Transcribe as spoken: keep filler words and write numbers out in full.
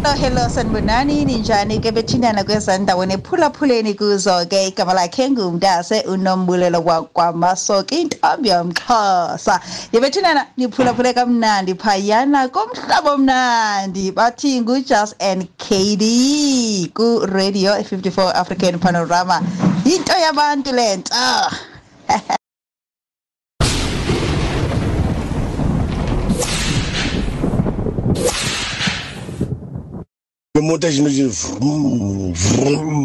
Hello sanibonani ninjani ke bethindana kwezandaweni ephulaphuleni kuzo ke igama lakhe ngumntase uNombulelo kwaMasoki intombi yomXhosa yebethindana niphulaphule kamnandi phayana komhlaba omnandi bathi nguJust and K D ku Radio fifty-four African Panorama into yabantu lento Le montage nous dit vroom, vroom.